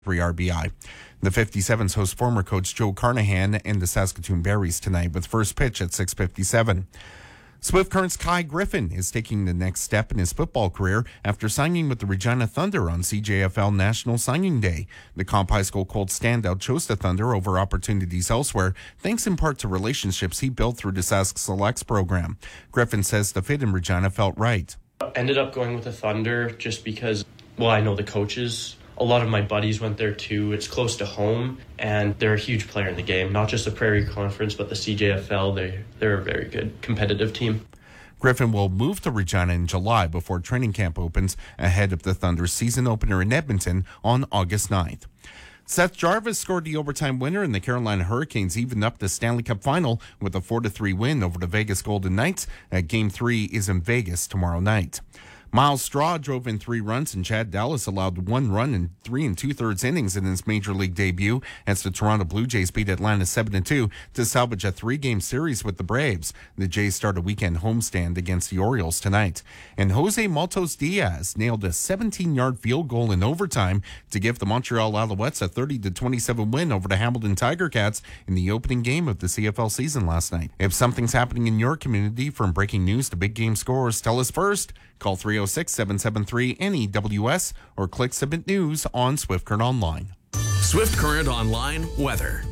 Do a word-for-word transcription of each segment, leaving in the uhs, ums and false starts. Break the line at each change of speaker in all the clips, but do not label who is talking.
three R B I. The fifty-sevens host former coach Joe Carnahan and the Saskatoon Berries tonight with first pitch at six fifty-seven. Swift Current's Kai Griffin is taking the next step in his football career after signing with the Regina Thunder on C J F L National Signing Day. The Comp High School Colts standout chose the Thunder over opportunities elsewhere, thanks in part to relationships he built through the Sask Selects program. Griffin says the fit in Regina felt right.
Ended up going with the Thunder just because, well, I know the coaches. A lot of my buddies went there too. It's close to home, and they're a huge player in the game. Not just the Prairie Conference, but the C J F L. They, they're a very good competitive team.
Griffin will move to Regina in July before training camp opens ahead of the Thunder's season opener in Edmonton on August ninth. Seth Jarvis scored the overtime winner, and the Carolina Hurricanes evened up the Stanley Cup final with a four to three win over the Vegas Golden Knights. Uh, Game three is in Vegas tomorrow night. Miles Straw drove in three runs, and Chad Dallas allowed one run in three and two-thirds innings in his major league debut as the Toronto Blue Jays beat Atlanta seven to two to salvage a three-game series with the Braves. The Jays start a weekend homestand against the Orioles tonight. And Jose Maltos Diaz nailed a seventeen-yard field goal in overtime to give the Montreal Alouettes a thirty to twenty-seven win over the Hamilton Tiger Cats in the opening game of the C F L season last night. If something's happening in your community, from breaking news to big game scores, tell us first. Call three oh six, seven seven three, N E W S or click Submit News on Swift Current Online.
Swift Current Online weather.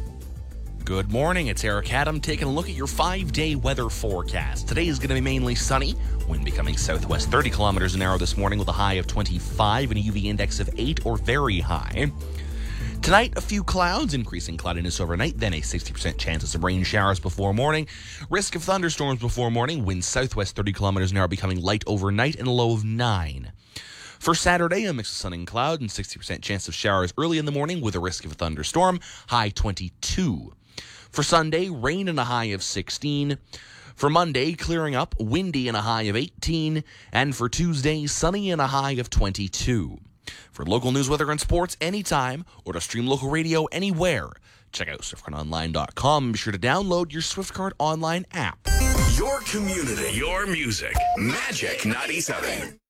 Good morning, it's Eric Adam taking a look at your five-day weather forecast. Today is going to be mainly sunny, wind becoming southwest thirty kilometers an hour this morning with a high of twenty-five and a U V index of eight or very high. Tonight, a few clouds, increasing cloudiness overnight, then a sixty percent chance of some rain showers before morning. Risk of thunderstorms before morning, winds southwest thirty kilometers an hour becoming light overnight and a low of nine. For Saturday, a mix of sun and cloud and sixty percent chance of showers early in the morning with a risk of a thunderstorm, high twenty-two. For Sunday, rain and a high of sixteen. For Monday, clearing up, windy and a high of eighteen. And for Tuesday, sunny and a high of twenty-two. For local news, weather, and sports anytime, or to stream local radio anywhere, check out swift current online dot com. Be sure to download your Swift Current Online app.
Your community, your music. Magic ninety-seven.